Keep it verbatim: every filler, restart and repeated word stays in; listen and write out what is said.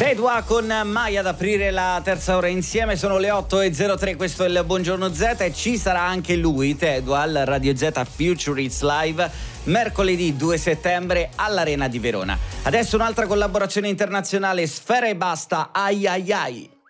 Tedua con Mai ad aprire la terza ora insieme, sono le otto e zero tre, questo è il Buongiorno Z e ci sarà anche lui, Tedua, al Radio Z Future It's Live mercoledì due settembre all'Arena di Verona. Adesso un'altra collaborazione internazionale, Sfera Ebbasta, ai ai ai.